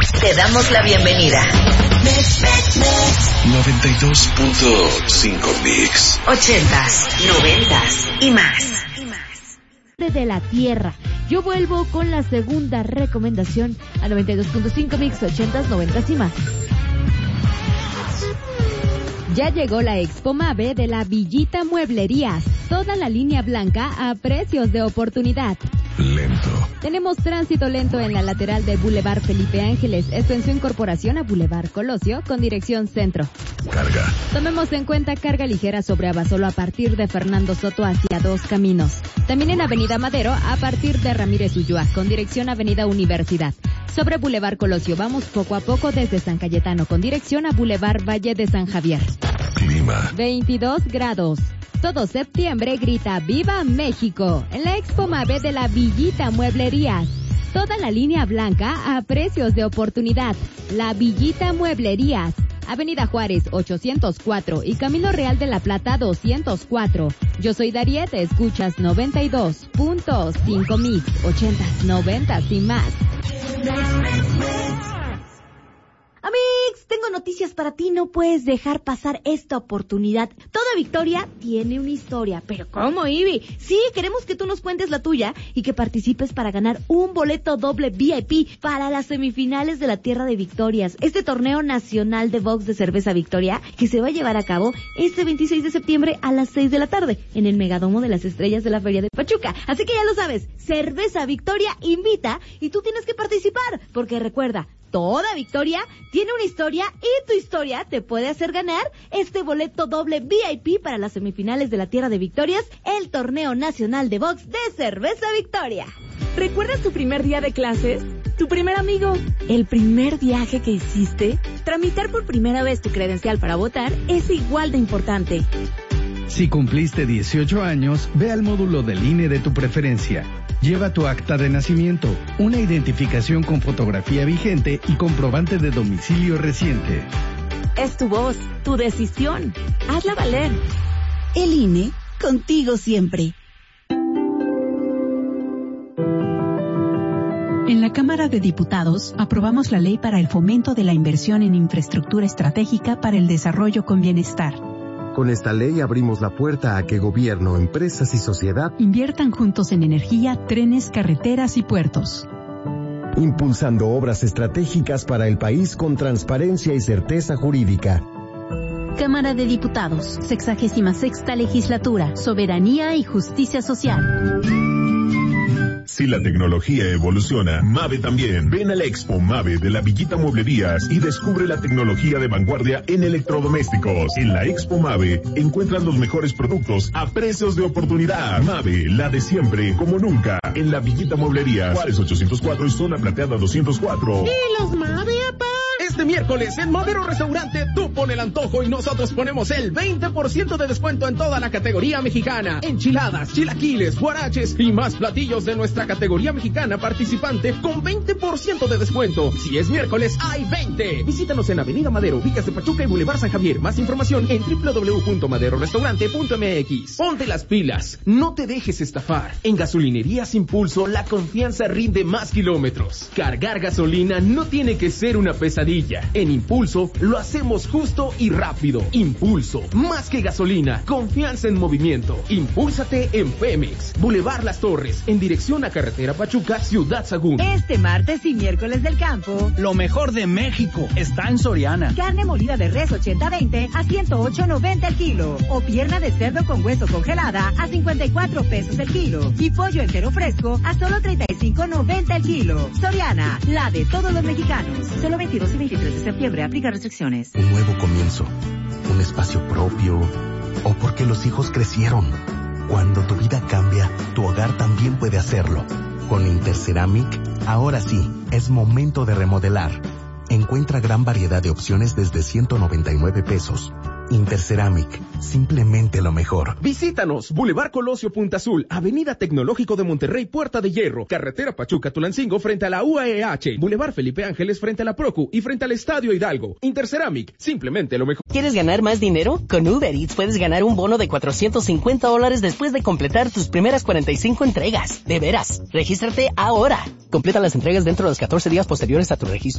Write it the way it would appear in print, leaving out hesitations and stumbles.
Te damos la bienvenida. 92.5 Mix. 80s, 90s y más. De la Tierra. Yo vuelvo con la segunda recomendación a 92.5 Mix, 80s, 90s y más. Ya llegó la Expo Mave de la Villita Mueblerías. Toda la línea blanca a precios de oportunidad. Lento. Tenemos tránsito lento en la lateral de Boulevard Felipe Ángeles, esto en su incorporación a Boulevard Colosio con dirección centro. Carga. Tomemos en cuenta carga ligera sobre Abasolo a partir de Fernando Soto hacia Dos Caminos. También en Avenida Madero a partir de Ramírez Ulloa con dirección Avenida Universidad. Sobre Boulevard Colosio vamos poco a poco desde San Cayetano con dirección a Boulevard Valle de San Javier. Clima. 22 grados. Todo septiembre grita ¡Viva México! En la Expo Mave de la Villita Mueblerías. Toda la línea blanca a precios de oportunidad. La Villita Mueblerías. Avenida Juárez 804 y Camino Real de la Plata 204. Yo soy Dariet, escuchas 92.5 Mix, 80s, 90s y más. Amix, tengo noticias para ti, no puedes dejar pasar esta oportunidad. Toda victoria tiene una historia, pero ¿cómo, Ivy? Sí, queremos que tú nos cuentes la tuya y que participes para ganar un boleto doble VIP para las semifinales de la Tierra de Victorias, este torneo nacional de box de cerveza Victoria que se va a llevar a cabo este 26 de septiembre a las 6 de la tarde en el Megadomo de las Estrellas de la Feria de Pachuca. Así que ya lo sabes, Cerveza Victoria invita y tú tienes que participar, porque recuerda, toda victoria tiene una historia y tu historia te puede hacer ganar este boleto doble VIP para las semifinales de la Tierra de Victorias, el torneo nacional de box de Cerveza Victoria. ¿Recuerdas tu primer día de clases? ¿Tu primer amigo? ¿El primer viaje que hiciste? Tramitar por primera vez tu credencial para votar es igual de importante. Si cumpliste 18 años, ve al módulo del INE de tu preferencia. Lleva tu acta de nacimiento, una identificación con fotografía vigente y comprobante de domicilio reciente. Es tu voz, tu decisión. Hazla valer. El INE, contigo siempre. En la Cámara de Diputados aprobamos la Ley para el Fomento de la Inversión en Infraestructura Estratégica para el Desarrollo con Bienestar. Con esta ley abrimos la puerta a que gobierno, empresas y sociedad inviertan juntos en energía, trenes, carreteras y puertos. Impulsando obras estratégicas para el país con transparencia y certeza jurídica. Cámara de Diputados, 66ª Legislatura, Soberanía y Justicia Social. Si la tecnología evoluciona, Mave también. Ven a la Expo Mave de la Villita Mueblerías y descubre la tecnología de vanguardia en electrodomésticos. En la Expo Mave encuentras los mejores productos a precios de oportunidad. Mave, la de siempre, como nunca. En la Villita Mueblerías, Juárez 804 y Zona Plateada 204. ¿Y los Mave, apá? Este miércoles en Madero Restaurante tú pon el antojo y nosotros ponemos el 20% de descuento en toda la categoría mexicana. Enchiladas, chilaquiles, guaraches y más platillos de nuestra categoría mexicana participante con 20% de descuento. Si es miércoles, hay 20. Visítanos en Avenida Madero, Villas de Pachuca y Boulevard San Javier. Más información en www.maderorestaurante.mx. Ponte las pilas, no te dejes estafar. En Gasolinerías Impulso, la confianza rinde más kilómetros. Cargar gasolina no tiene que ser una pesadilla. En Impulso lo hacemos justo y rápido. Impulso, más que gasolina, confianza en movimiento. Impúlsate en Pemex, Boulevard Las Torres, en dirección a Carretera Pachuca, Ciudad Sagún. Este martes y miércoles del campo, lo mejor de México está en Soriana. Carne molida de res 80-20 a 108.90 el kilo. O pierna de cerdo con hueso congelada a 54 pesos el kilo. Y pollo entero fresco a solo 35.90 el kilo. Soriana, la de todos los mexicanos. Solo 22 y 23 de septiembre, aplica restricciones. Un nuevo comienzo, un espacio propio, o porque los hijos crecieron. Cuando tu vida cambia, tu hogar también puede hacerlo. Con Interceramic, ahora sí, es momento de remodelar. Encuentra gran variedad de opciones desde 199 pesos. Interceramic, simplemente lo mejor. Visítanos, Boulevard Colosio Punta Azul, Avenida Tecnológico de Monterrey, Puerta de Hierro, Carretera Pachuca Tulancingo frente a la UAEH, Boulevard Felipe Ángeles frente a la Procu y frente al Estadio Hidalgo. Interceramic, simplemente lo mejor. ¿Quieres ganar más dinero? Con Uber Eats puedes ganar un bono de $450 después de completar tus primeras 45 entregas. De veras, regístrate ahora. Completa las entregas dentro de los 14 días posteriores a tu registro.